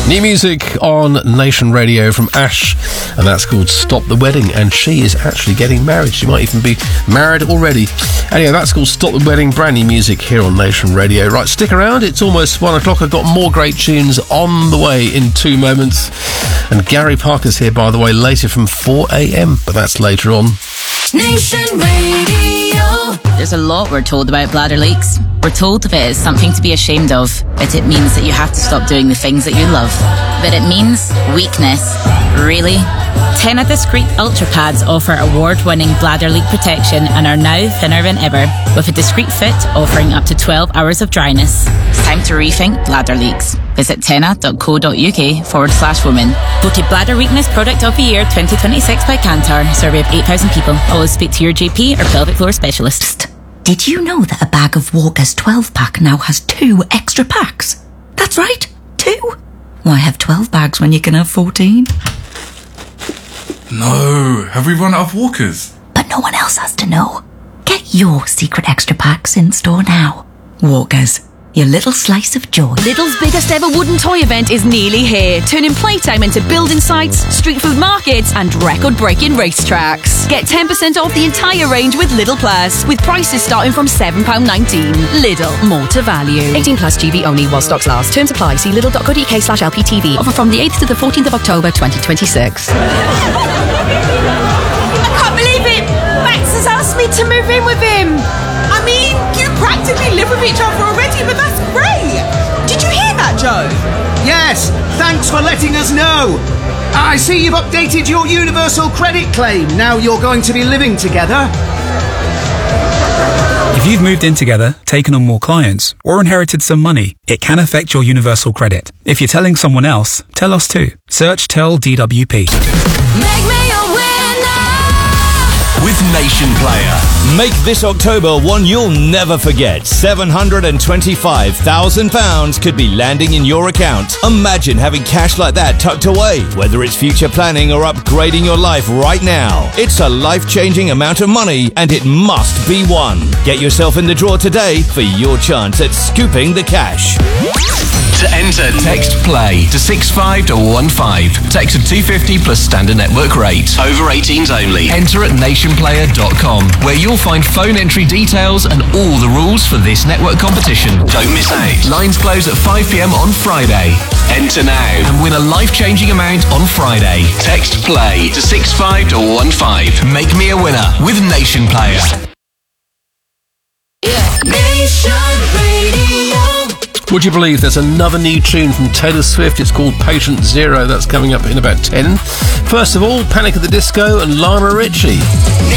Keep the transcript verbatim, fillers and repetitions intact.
New music on Nation Radio from Ash, and that's called Stop the Wedding, and she is actually getting married. She might even be married already. Anyway, that's called Stop the Wedding, brand new music here on Nation Radio. Right, stick around, it's almost one o'clock. I've got more great tunes on the way in two moments. And Gary Parker's here, by the way, later from four a.m, but that's later on. Nation Radio. There's a lot we're told about bladder leaks. We're told that it is something to be ashamed of, but it means that you have to stop doing the things that you love. But it means weakness. Really? Tena Discreet Ultra Pads offer award-winning bladder leak protection and are now thinner than ever, with a discreet fit offering up to twelve hours of dryness. It's time to rethink bladder leaks. Visit tena.co.uk forward slash women. Voted Bladder Weakness Product of the Year twenty twenty-six by Kantar. Survey of eight thousand people. Always speak to your G P or pelvic floor specialist. Did you know that a bag of Walker's twelve pack now has two extra packs? That's right, two. Why have twelve bags when you can have fourteen? No, have we run out of Walkers? But no one else has to know. Get your secret extra packs in store now. Walkers, your little slice of joy. Lidl's biggest ever wooden toy event is nearly here, turning playtime into building sites, street food markets and record-breaking racetracks. Get ten percent off the entire range with Lidl Plus, with prices starting from seven pounds nineteen. Lidl, more to value. eighteen plus G B only while stocks last. Terms apply. See lidl.co.uk slash LPTV. Offer from the eighth to the fourteenth of October twenty twenty-six. I can't believe it! Max has asked me to move in with him. I mean, you practically live with each other already, but that's great. Did you hear that, Joe? Yes, thanks for letting us know. I see you've updated your universal credit claim. Now you're going to be living together. If you've moved in together, taken on more clients, or inherited some money, it can affect your universal credit. If you're telling someone else, tell us too. Search Tell D W P. Make me a winner. With Nation Player. Make this October one you'll never forget. seven hundred twenty-five thousand pounds could be landing in your account. Imagine having cash like that tucked away. Whether it's future planning or upgrading your life right now, it's a life-changing amount of money and it must be won. Get yourself in the draw today for your chance at scooping the cash. To enter, text PLAY to six five one one five. Text to two fifty plus standard network rate. Over eighteens only. Enter at nation player dot com, where you'll find phone entry details and all the rules for this network competition. Don't miss out. Lines close at five p.m. on Friday. Enter now and win a life-changing amount on Friday. Text PLAY to six five one one five. Make me a winner with Nation Player. Yeah. Nation Radio. Would you believe there's another new tune from Taylor Swift? It's called Patient Zero. That's coming up in about ten. First of all, Panic at the Disco and Lana Ritchie.